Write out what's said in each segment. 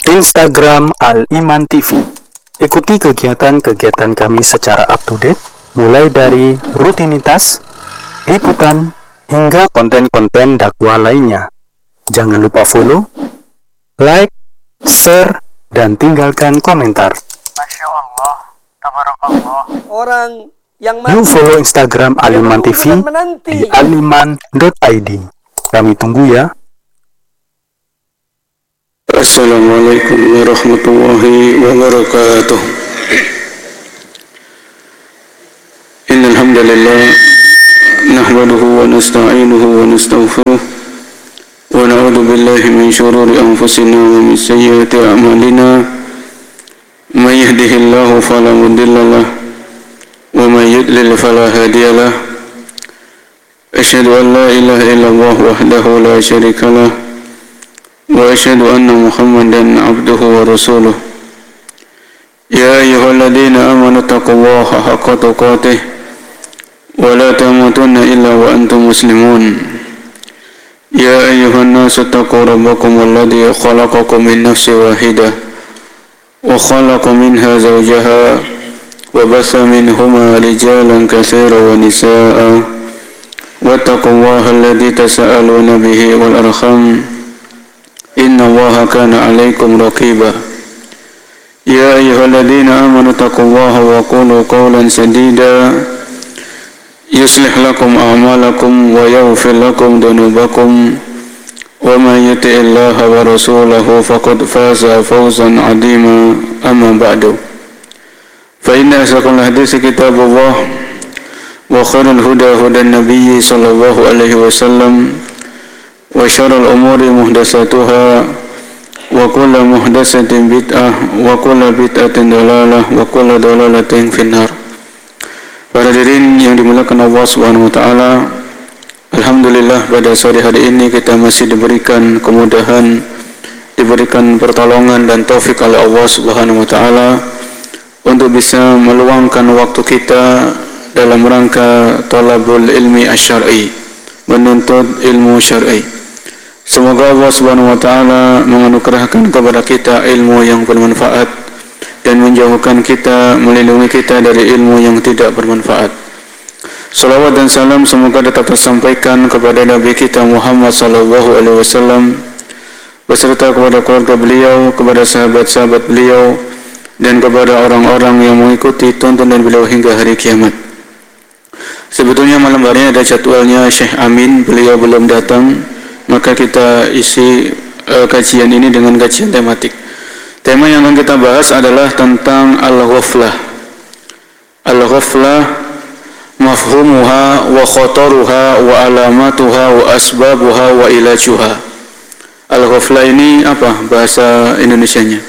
Instagram Al-Iman TV. Ikuti kegiatan-kegiatan kami secara up-to-date, mulai dari rutinitas, liputan, hingga konten-konten dakwah lainnya. Jangan lupa follow, like, share, dan tinggalkan komentar. Masya Allah, tabarakallah. Orang yang Yuk follow Instagram Al-Iman TV di aliman.id. Kami tunggu ya. Assalamualaikum warahmatullahi wabarakatuh. Innal hamdalillah nahmaduhu wa nasta'inuhu wa nastaghfiruh wa na'udzu billahi min shururi anfusina wa min sayyiati a'malina. May yahdihillahu fala mudilla lahu wa may yudlil fala hadiya lahu. Asyhadu an la ilaha illallah wahdahu la syarika lahu wa asyhadu anna Muhammadan abduhu wa rasuluh. Ya ayyuhalladzina amanu taqullaha haqqa tuqatih wa la tamutunna illa wa antum muslimun. Ya ayyuhan nasu taqu rabbakum alladzi khalaqakum min nafsin wahidah wa khalaqa minha zawjaha wa bassa minhuma rijalan katsiran wa nisaa'a wattaqullaha alladzi tasaaluna bihi wal arham inna Allaha kana 'alaikum raqiba. Ya ayyuhalladzina amanu taqullaha wa qulu qawlan sadida yuslih lakum a'malakum wa yaghfir lakum dhunubakum wa may yuti'illaha wa rasulahu faqad faza fawzan 'azima. Amma ba'du, fa inna asdaqal hadits kitabullah wa khairul huda hudan nabiyyi sallallahu alaihi wasallam wa syarrul umuri muhdatsatuha wa kullu muhdatsatin bid'ah wa kullu bid'atin dhalalah wa kullu dhalalatin finnar. Para hadirin yang dimuliakan Allah Subhanahu wa taala, alhamdulillah pada sore hari ini kita masih diberikan kemudahan, diberikan pertolongan dan taufik oleh Allah Subhanahu wa taala untuk bisa meluangkan waktu kita dalam rangka talabul ilmi asy-syar'i, menuntut ilmu syar'i. Semoga Allah Subhanahu wa taala menganugerahkan kepada kita ilmu yang bermanfaat dan menjauhkan kita, melindungi kita dari ilmu yang tidak bermanfaat. Salawat dan salam semoga tetap tersampaikan kepada Nabi kita Muhammad sallallahu alaihi wasallam beserta kepada keluarga beliau, kepada sahabat-sahabat beliau, dan kepada orang-orang yang mengikuti tuntunan beliau hingga hari kiamat. Sebetulnya malam hari ini ada jadwalnya Syekh Amin, beliau belum datang, maka kita isi kajian ini dengan kajian tematik. Tema yang akan kita bahas adalah tentang al-ghaflah. Al-ghaflah, mafhumuha wa khataruha wa alamatuha wa asbabuha wa ilajuha. Al-ghaflah ini apa bahasa Indonesianya?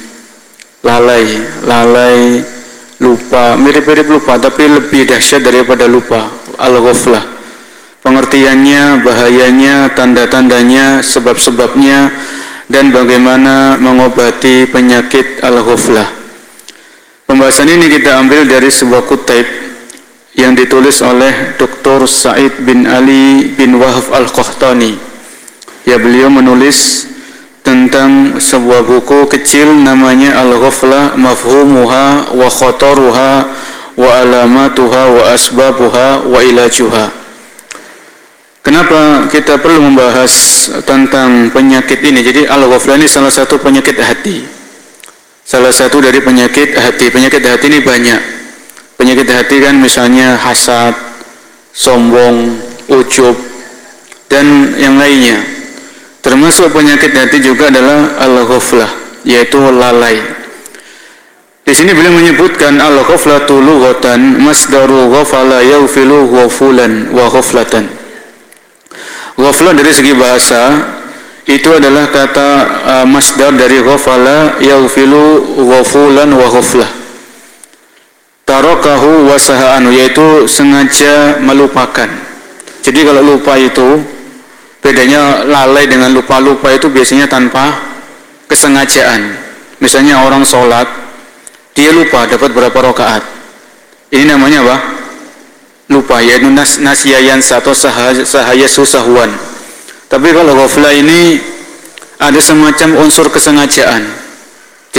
Lalai, lupa, mirip-mirip lupa tapi lebih dahsyat daripada lupa. Al-ghaflah, pengertiannya, bahayanya, tanda-tandanya, sebab-sebabnya, dan bagaimana mengobati penyakit al-ghaflah. Pembahasan ini kita ambil dari sebuah kutaib yang ditulis oleh Dr. Sa'id bin Ali bin Wahab Al-Qahtani. Ya, beliau menulis tentang sebuah buku kecil namanya Al-Ghaflah, Mafhumuha wa Khataruha wa Alamatuha wa Asbabuha wa Ilajuha. Kenapa kita perlu membahas tentang penyakit ini? Jadi al-ghaflah ini salah satu penyakit hati. Salah satu dari penyakit hati. Penyakit hati ini banyak. Penyakit hati kan misalnya hasad, sombong, ujub, dan yang lainnya. Termasuk penyakit hati juga adalah al-ghaflah, yaitu lalai. Di sini beliau menyebutkan al-ghaflatu lughatan masdaru ghafala yaghfilu ghafulan wa ghaflatan. Ghaflah dari segi bahasa itu adalah kata masdar dari ghafala yaghfilu ghafulan wa ghaflah. Tarakahu wa saha'anu, yaitu sengaja melupakan. Jadi kalau lupa itu bedanya lalai dengan lupa. Lupa itu biasanya tanpa kesengajaan. Misalnya orang sholat, dia lupa dapat berapa rakaat. Ini namanya apa? Lupa, yaitu nasyayansa atau sahaya susahwan. Tapi kalau ghaflah ini ada semacam unsur kesengajaan.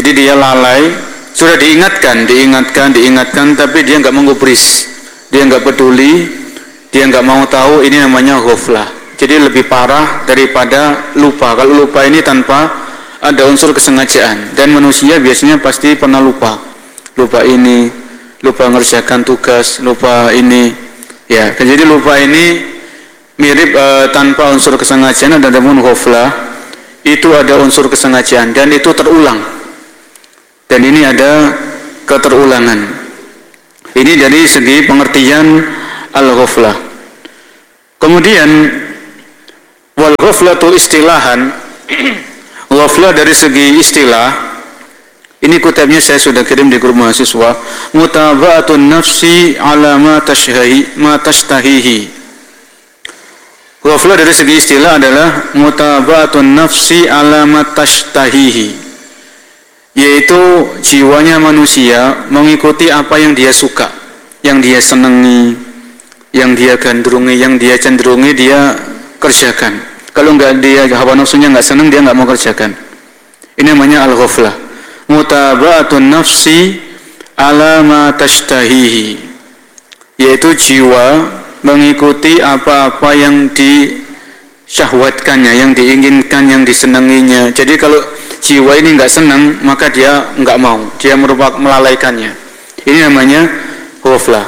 Jadi dia lalai, sudah diingatkan, tapi dia nggak menggubris, dia nggak peduli, dia nggak mau tahu. Ini namanya ghaflah. Jadi lebih parah daripada lupa. Kalau lupa ini tanpa ada unsur kesengajaan, dan manusia biasanya pasti pernah lupa. Lupa ini, lupa ngerjakan tugas, lupa ini. Ya, jadi lupa ini mirip tanpa unsur kesengajaan. Adapun ghaflah itu ada unsur kesengajaan dan itu terulang. Dan ini ada keterulangan. Ini dari segi pengertian al-ghaflah. Kemudian wal ghaflatu istilahan, ghaflah dari segi istilah. Ini kutipnya saya sudah kirim di grup mahasiswa. Mutaba'atun nafsi ala ma tashtahihi. Ghaflah dari segi istilah adalah mutaba'atun nafsi ala ma tashtahihi, yaitu jiwanya manusia mengikuti apa yang dia suka, yang dia senangi, yang dia gandrungi, yang dia cenderungi, dia kerjakan. Kalau enggak, dia hawa nafsunya enggak senang, dia enggak mau kerjakan. Ini namanya al-ghaflah. Mutaba'atun nafsi ala ma tashtahihi, yaitu jiwa mengikuti apa-apa yang disyahwatkannya, yang diinginkan, yang disenanginya. Jadi kalau jiwa ini enggak senang, maka dia enggak mau, dia merupakan melalaikannya. Ini namanya ghaflah.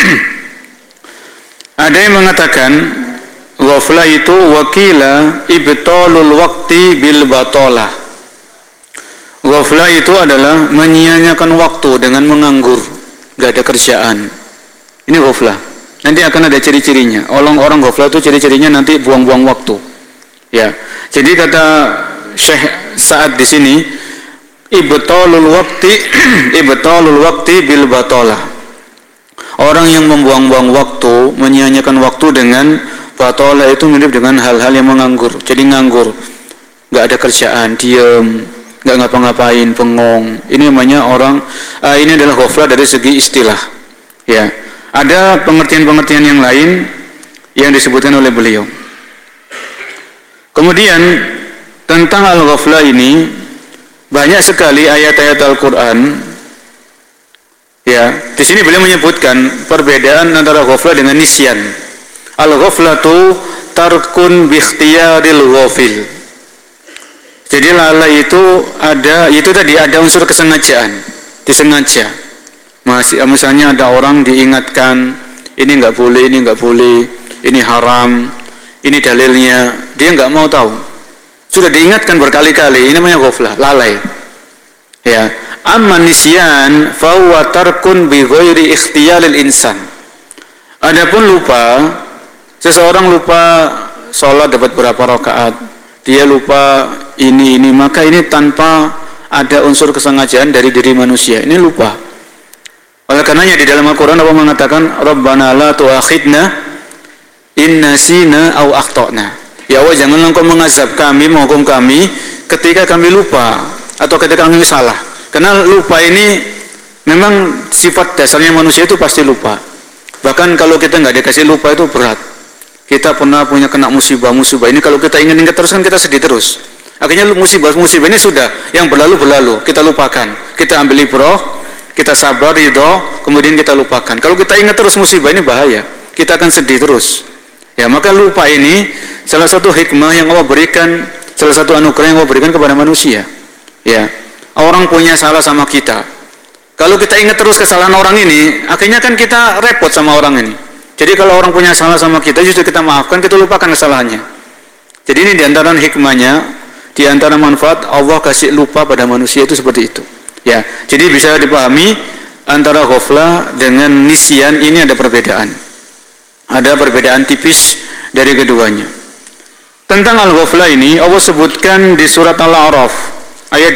Ada yang mengatakan ghaflah itu wakila ibtalul waqti bil batalah. Ghaflah itu adalah menyia-nyiakan waktu dengan menganggur, gak ada kerjaan. Ini ghaflah. Nanti akan ada ciri-cirinya. Orang ghaflah itu ciri-cirinya nanti buang-buang waktu. Ya. Jadi kata Syekh Sa'ad di sini, ibtalul waqti bil batalah. Orang yang membuang-buang waktu, menyia-nyiakan waktu dengan batalah itu mirip dengan hal-hal yang menganggur. Jadi nganggur, gak ada kerjaan, diam, nggak ngapa-ngapain, bengong. Ini namanya orang. Ini adalah ghaflah dari segi istilah. Ya, ada pengertian-pengertian yang lain yang disebutkan oleh beliau. Kemudian tentang al-ghaflah ini banyak sekali ayat-ayat Al-Quran. Ya, di sini beliau menyebutkan perbedaan antara ghaflah dengan nisyan. Al-ghaflatu tarkun bi ikhtiyaril ghafil. Jadi lalai itu tadi ada unsur kesengajaan, disengaja. Misalnya ada orang diingatkan, ini enggak boleh, ini haram, ini dalilnya, dia enggak mau tahu. Sudah diingatkan berkali-kali, ini namanya ghaflah, lalai. Ya, amma nisyan fa huwa tarkun bi ghairi ikhtiyaril insan. Adapun lupa, seseorang lupa sholat dapat berapa rakaat, dia lupa ini, maka ini tanpa ada unsur kesengajaan dari diri manusia. Ini lupa. Oleh karenanya di dalam Al-Quran Allah mengatakan, Rabbana la tu'akhidna in nasina aw akhtana. Ya Allah, janganlah engkau mengazab kami, menghukum kami ketika kami lupa atau ketika kami salah. Karena lupa ini memang sifat dasarnya manusia itu pasti lupa. Bahkan kalau kita nggak dikasih lupa itu berat. Kita pernah punya kena musibah ini, kalau kita ingat terus kan kita sedih terus. Akhirnya musibah ini sudah, yang berlalu, kita lupakan. Kita ambil ibrah, kita sabar, ridho, kemudian kita lupakan. Kalau kita ingat terus musibah ini bahaya, kita akan sedih terus. Ya, maka lupa ini salah satu hikmah yang Allah berikan, salah satu anugerah yang Allah berikan kepada manusia. Ya, orang punya salah sama kita. Kalau kita ingat terus kesalahan orang ini, akhirnya kan kita repot sama orang ini. Jadi kalau orang punya salah sama kita, justru kita maafkan, kita lupakan kesalahannya. Jadi ini diantara hikmahnya, diantara manfaat Allah kasih lupa pada manusia itu seperti itu. Ya, jadi bisa dipahami antara ghaflah dengan nisyan ini ada perbedaan. Ada perbedaan tipis dari keduanya. Tentang al-ghaflah ini Allah sebutkan di surat Al-A'raf ayat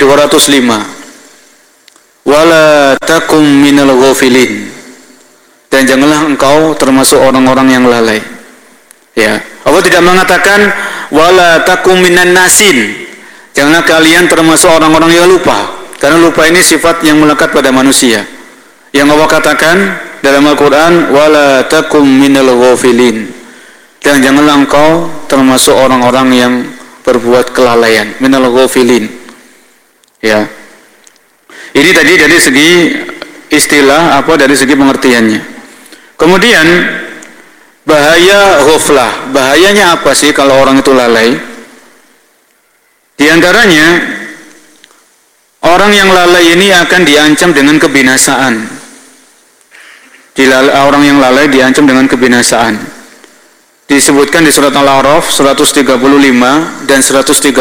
205. Wala takum minal ghafilin. Dan janganlah engkau termasuk orang-orang yang lalai. Ya, Allah tidak mengatakan wala takum minan nasin. Janganlah kalian termasuk orang-orang yang lupa. Karena lupa ini sifat yang melekat pada manusia. Yang Allah katakan dalam Al-Quran wala takum minal ghafilin. Dan janganlah engkau termasuk orang-orang yang berbuat kelalaian, minal ghafilin. Ya. Ini tadi dari segi istilah dari segi pengertiannya. Kemudian bahaya ghaflah. Bahayanya apa sih kalau orang itu lalai? Di antaranya orang yang lalai ini akan diancam dengan kebinasaan. Orang yang lalai diancam dengan kebinasaan. Disebutkan di surat Al-A'raf 135 dan 136.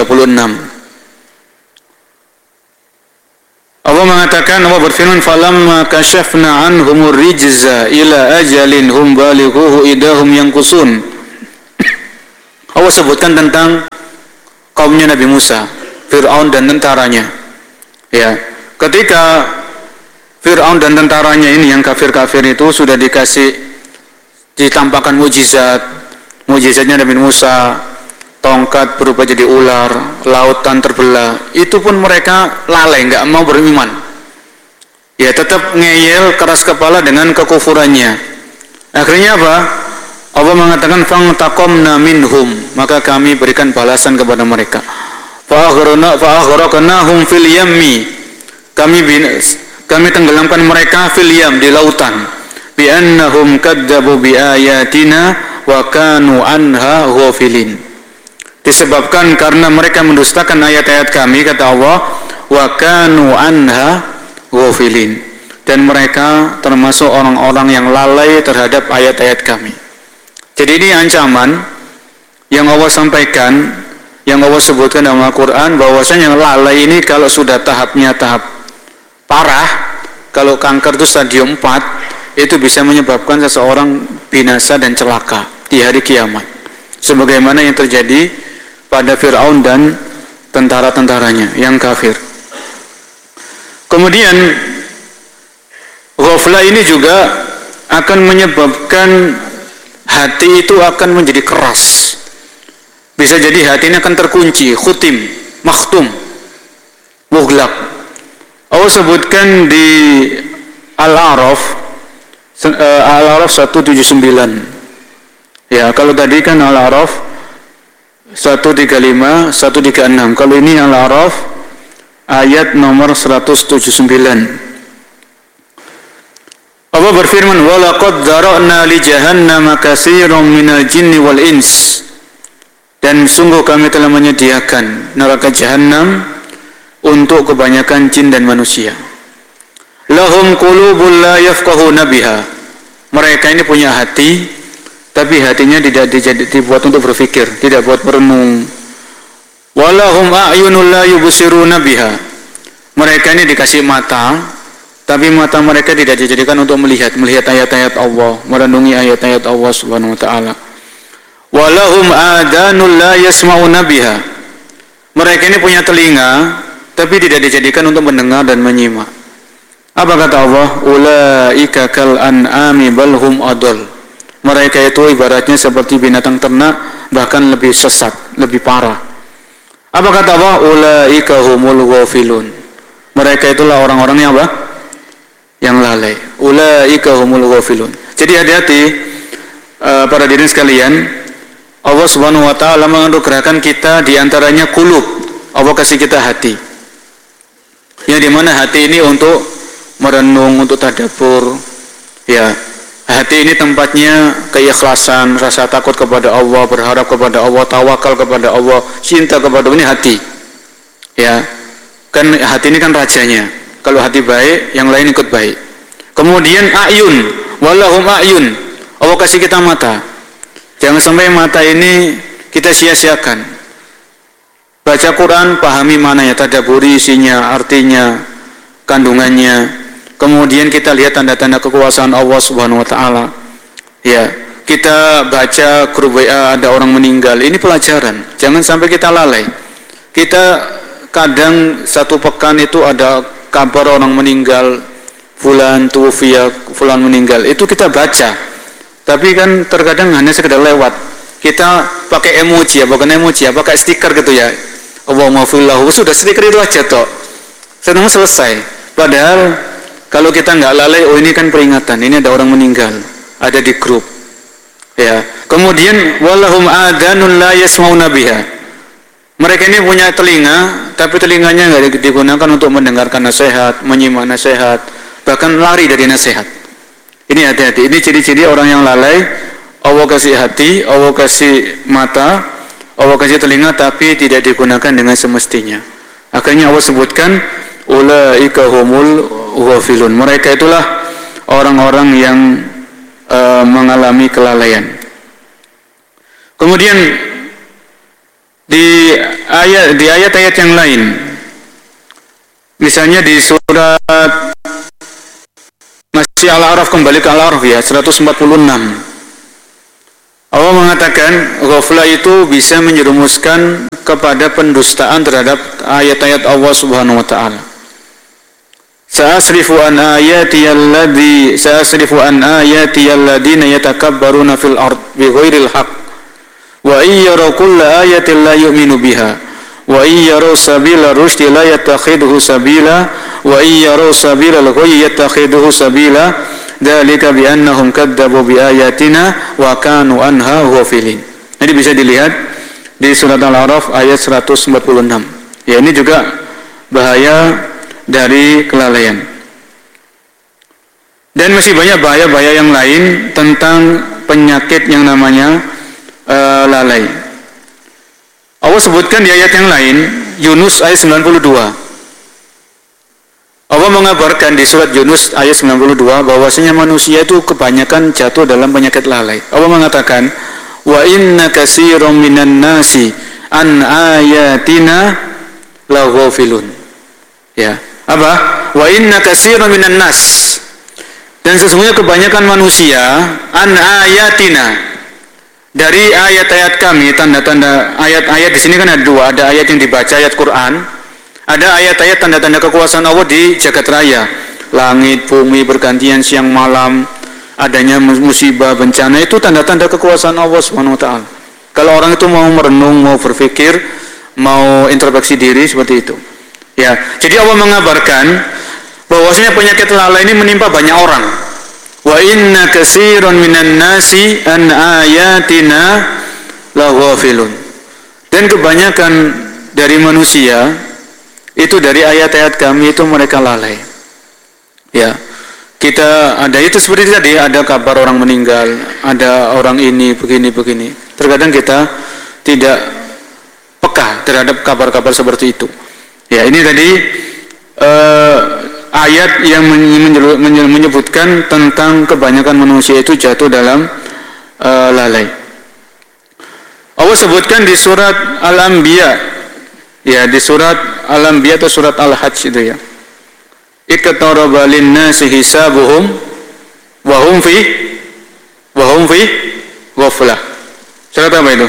Allah mengatakan, Allah berfirman, falamma kashafna anhumur rijza ila ajalin hum balighuhu idahum yanqusun. Allah sebutkan tentang kaumnya Nabi Musa, Fir'aun dan tentaranya. Ya, ketika Fir'aun dan tentaranya ini yang kafir-kafir itu sudah ditampakkan mujizatnya Nabi Musa, tongkat berubah jadi ular, lautan terbelah, itu pun mereka lalai, enggak mau beriman. Ya, tetap ngeyel, keras kepala dengan kekufurannya. Akhirnya apa? Allah mengatakan fantaqamna minhum, maka kami berikan balasan kepada mereka. Fa'aghraqnahum fil yammi, kami tenggelamkan mereka fil yam, di lautan. Bi annahum kadzabu bi ayatina wa kanu anha ghafilin. Disebabkan karena mereka mendustakan ayat-ayat kami, kata Allah, wa kanu anha ghafilin, dan mereka termasuk orang-orang yang lalai terhadap ayat-ayat kami. Jadi ini ancaman yang Allah sampaikan, yang Allah sebutkan dalam Al-Quran, bahwasanya lalai ini kalau sudah tahapnya tahap parah, kalau kanker itu stadium 4, itu bisa menyebabkan seseorang binasa dan celaka di hari kiamat, sebagaimana yang terjadi pada Fir'aun dan tentara-tentaranya yang kafir. Kemudian ghaflah ini juga akan menyebabkan hati itu akan menjadi keras. Bisa jadi hati ini akan terkunci, khutim, makhtum, mughlaq. Allah sebutkan di Al-A'raf 179. Ya, kalau tadi kan Al-A'raf 135, 136. Kalau ini Al-A'raf ayat nomor 179. Allah berfirman, "Wa laqad dzara'na li jahannama katsiran minal jinni wal ins." Dan sungguh kami telah menyediakan neraka jahanam untuk kebanyakan jin dan manusia. Lahum qulubun la yafqahuna biha. Mereka ini punya hati, tapi hatinya tidak dibuat untuk berpikir, tidak buat merenung. Walahum a'yunul la yubsiruna biha. Mereka ini dikasih mata, tapi mata mereka tidak dijadikan untuk melihat ayat-ayat Allah, merenungi ayat-ayat Allah Subhanahu wa taala. Walahum adanul la yasma'una biha. Mereka ini punya telinga, tapi tidak dijadikan untuk mendengar dan menyimak. Apa kata Allah? Ulaika kal an'ami bal hum adall. Mereka itu ibaratnya seperti binatang ternak, bahkan lebih sesat, lebih parah. Apa kata Allah? Ulaika humul ghafilun. Mereka itulah orang-orang yang apa? Yang lalai. Ulaika humul ghafilun. Jadi hati-hati para hadirin sekalian, Allah Subhanahu wa taala menganugerahkan kita di antaranya qulub. Allah kasih kita hati. Yang dimana hati ini untuk merenung, untuk tadabbur. Ya, hati ini tempatnya keikhlasan, rasa takut kepada Allah, berharap kepada Allah, tawakal kepada Allah, cinta kepada Allah. Ini hati. Ya, kan hati ini kan rajanya. Kalau hati baik, yang lain ikut baik. Kemudian ayun, walahum ayun. Allah kasih kita mata. Jangan sampai mata ini kita sia-siakan. Baca Quran, pahami maknanya, tadabburi isinya, artinya, kandungannya. Kemudian kita lihat tanda-tanda kekuasaan Allah Subhanahu wa taala. Ya, kita baca grup WA ada orang meninggal. Ini pelajaran. Jangan sampai kita lalai. Kita kadang satu pekan itu ada kabar orang meninggal, fulan tuwfiya, fulan meninggal. Itu kita baca. Tapi kan terkadang hanya sekedar lewat. Kita pakai emoji ya, bukan emoji ya, pakai stiker gitu ya. Allahumma fillahu, sudah stiker itu aja toh. Senang selesai. Padahal kalau kita nggak lalai, oh ini kan peringatan, ini ada orang meninggal, ada di grup. Ya. Kemudian walahum adanun la yasmauna biha. Mereka ini punya telinga, tapi telinganya nggak digunakan untuk mendengarkan nasihat, menyimak nasihat, bahkan lari dari nasihat. Ini hati-hati. Ini ciri-ciri orang yang lalai. Allah kasih hati, Allah kasih mata, Allah kasih telinga, tapi tidak digunakan dengan semestinya. Akhirnya Allah sebutkan, ulaika humul ghafilun. Mereka itulah orang-orang yang mengalami kelalaian. Kemudian di ayat-ayat yang lain, misalnya di surat masih Al-A'raf, kembali ke Al-A'raf ya, 146. Allah mengatakan ghaflah itu bisa menjerumuskan kepada pendustaan terhadap ayat-ayat Allah Subhanahu wa taala. Sa'asrifu an ayati alladziina yatakabbaruna fil ard bighairil haqq wa iyyara kulla ayatin la yu'minu biha wa iyyara sabila rusydi la yattakhidhu sabila wa iyyara sabila al-ghayyi yattakhidhu sabila dzalika bi annahum kadzdzabu bi ayatina wa kanu anha ghafilin. Jadi bisa dilihat di surat Al-A'raf ayat 146. Ya, ini juga bahaya dari kelalaian. Dan masih banyak bahaya-bahaya yang lain tentang penyakit yang namanya lalai. Allah sebutkan di ayat yang lain, Yunus ayat 92. Allah mengabarkan di surat Yunus ayat 92 bahwasanya manusia itu kebanyakan jatuh dalam penyakit lalai. Allah mengatakan, wa inna katsiran minan nasi an ayatina laghafilun. Ya, apa? Wa inna katsiran minan nas. Dan sesungguhnya kebanyakan manusia an ayatina, dari ayat-ayat kami, tanda-tanda ayat-ayat di sini kan ada dua, ada ayat yang dibaca, ayat Quran, ada ayat-ayat tanda-tanda kekuasaan Allah di jagat raya, langit, bumi bergantian siang malam, adanya musibah, bencana, itu tanda-tanda kekuasaan Allah Subhanahu wa taala. Kalau orang itu mau merenung, mau berpikir, mau introspeksi diri seperti itu. Ya, jadi Allah mengabarkan bahwasanya penyakit lalai ini menimpa banyak orang. Wa inna katsiran minan nasi an ayatina laghafilun. Dan kebanyakan dari manusia itu dari ayat-ayat kami itu mereka lalai. Ya. Kita ada itu seperti tadi, ada kabar orang meninggal, ada orang ini begini. Terkadang kita tidak peka terhadap kabar-kabar seperti itu. Ya, ini tadi ayat yang menyebutkan tentang kebanyakan manusia itu jatuh dalam lalai. Allah sebutkan di surat Al-Anbiya, ya, di surat Al-Anbiya atau surat Al-Hajj itu ya. Iqtaraba lin-nasi hisabuhum wa hum fi ghaflah. Surat apa itu?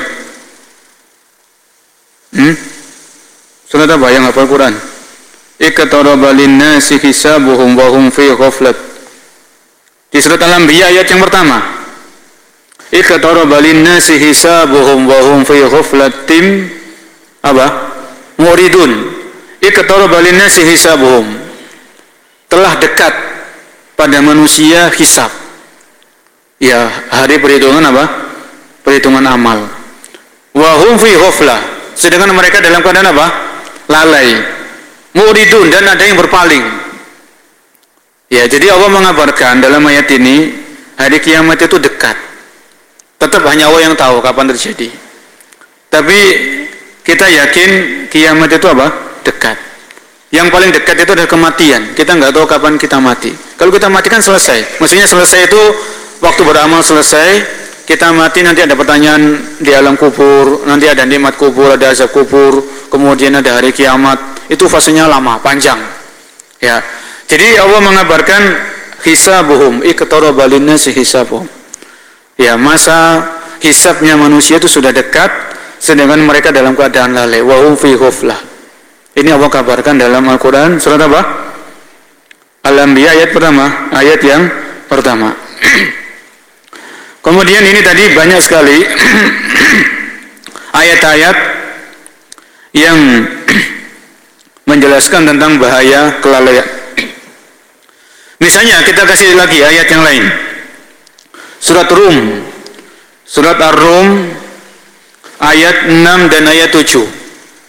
Surat apa yang hafal Quran? Iqtaraba lin-nasi hisabuhum wa hum fi ghaflah. Di surat Al-Anbiya ayat yang pertama. Iqtaraba lin-nasi hisabuhum wa hum fi ghaflatin apa? Muridun. Iqtaraba lin-nasi hisabuhum. Telah dekat pada manusia hisab. Ya, hari perhitungan apa? Perhitungan amal. Wa hum fi ghaflah. Sedangkan mereka dalam keadaan apa? Lalai. Muridun, dan ada yang berpaling. Ya, jadi Allah mengabarkan dalam ayat ini hari kiamat itu dekat. Tetap hanya Allah yang tahu kapan terjadi. Tapi kita yakin kiamat itu apa? Dekat. Yang paling dekat itu adalah kematian. Kita nggak tahu kapan kita mati. Kalau kita mati kan selesai. Maksudnya selesai itu waktu beramal selesai. Kita mati nanti ada pertanyaan di alam kubur, nanti ada nikmat kubur, ada azab kubur, kemudian ada hari kiamat. Itu fasenya lama, panjang. Ya. Jadi Allah mengabarkan hisabuhum iqtaraba lin-nasi hisabuhum. Ya, masa hisabnya manusia itu sudah dekat, sedangkan mereka dalam keadaan lalai. Wa hum fi ghaflah. Ini Allah kabarkan dalam Al-Quran surat apa? Al-Anbiya ayat pertama, ayat yang pertama. Kemudian ini tadi banyak sekali ayat-ayat yang menjelaskan tentang bahaya kelalaian. Misalnya kita kasih lagi ayat yang lain. Surat Rum, surat Ar-Rum ayat 6 dan ayat 7.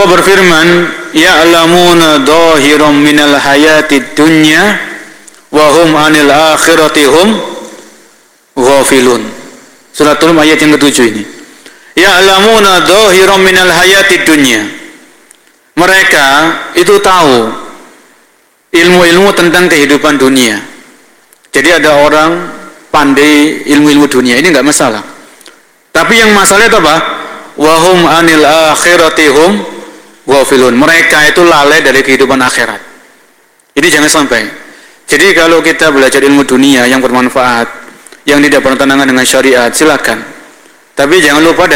Allah berfirman, ya'lamuna dhahiran minal hayatid dunya wa hum 'anil akhirati hum ghafilun. Surat Rum ayat yang ke-7 ini. Ya'lamuna dhahiran minal hayatid dunya. Mereka itu tahu ilmu-ilmu tentang kehidupan dunia. Jadi ada orang pandai ilmu-ilmu dunia, ini enggak masalah. Tapi yang masalah itu apa? Wa hum 'anil akhirati hum ghafilun. Mereka itu lalai dari kehidupan akhirat. Ini jangan sampai. Jadi kalau kita belajar ilmu dunia yang bermanfaat, yang tidak bertentangan dengan syariat, silakan. Tapi jangan lupa